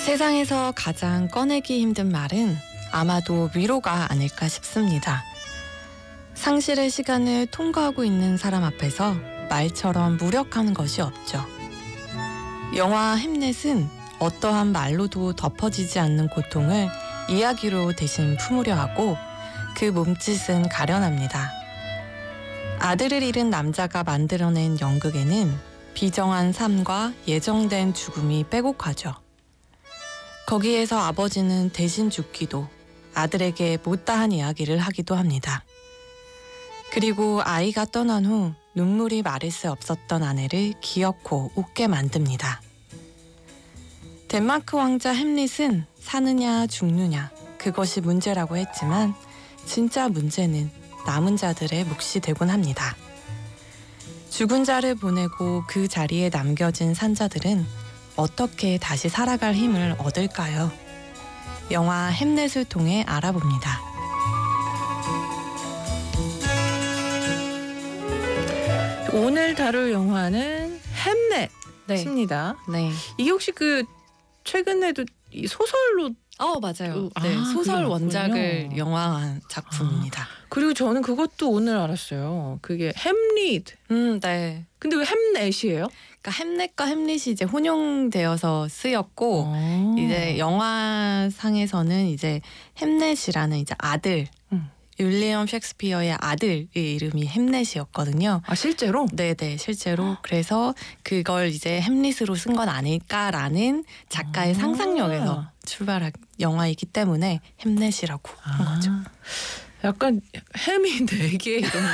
세상에서 가장 꺼내기 힘든 말은 아마도 위로가 아닐까 싶습니다. 상실의 시간을 통과하고 있는 사람 앞에서 말처럼 무력한 것이 없죠. 영화 햄릿은 어떠한 말로도 덮어지지 않는 고통을 이야기로 대신 품으려 하고 그 몸짓은 가련합니다. 아들을 잃은 남자가 만들어낸 연극에는 비정한 삶과 예정된 죽음이 빼곡하죠. 거기에서 아버지는 대신 죽기도 아들에게 못다한 이야기를 하기도 합니다. 그리고 아이가 떠난 후 눈물이 마를 수 없었던 아내를 기어코 웃게 만듭니다. 덴마크 왕자 햄릿은 사느냐 죽느냐 그것이 문제라고 했지만 진짜 문제는 남은 자들의 몫이 되곤 합니다. 죽은 자를 보내고 그 자리에 남겨진 산자들은 어떻게 다시 살아갈 힘을 얻을까요? 영화 햄릿을 통해 알아봅니다. 오늘 다룰 영화는 햄릿입니다. 네. 이게 혹시 최근에도 이 소설로 맞아요. 네, 소설 그게 원작을 맞군요. 영화한 작품입니다. 그리고 저는 그것도 오늘 알았어요. 그게 햄릿. 네. 근데 왜 햄릿이에요? 그러니까 햄릿과 햄릿이 이제 혼용되어서 쓰였고 이제 영화상에서는 이제 햄릿이라는 이제 아들 윌리엄 셰익스피어의 아들의 이름이 햄릿이었거든요. 아 실제로? 네네 실제로. 그래서 그걸 이제 햄릿으로 쓴 건 아닐까라는 작가의 상상력에서 출발한 영화이기 때문에 햄릿이라고 한 거죠. 약간 햄이 4개 이런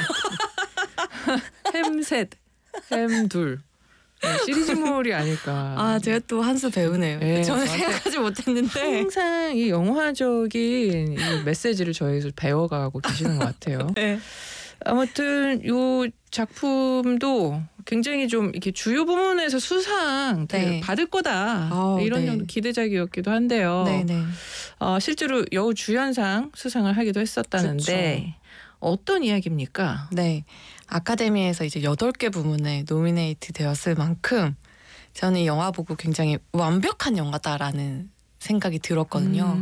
햄셋, 햄둘 시리즈물이 아닐까. 제가 또 한 수 배우네요. 네, 저는 저한테 생각하지 못했는데 항상 이 영화적인 이 메시지를 저희에서 배워가고 계시는 것 같아요. 네. 아무튼 이 작품도 굉장히 좀 이렇게 주요 부문에서 수상 네. 받을 거다 이런 네. 정도 기대작이었기도 한데요. 네네. 실제로 여우 주연상 수상을 하기도 했었다는데 그쵸. 어떤 이야기입니까? 네. 아카데미에서 이제 8개 부문에 노미네이트 되었을 만큼 저는 이 영화 보고 굉장히 완벽한 영화다라는 생각이 들었거든요.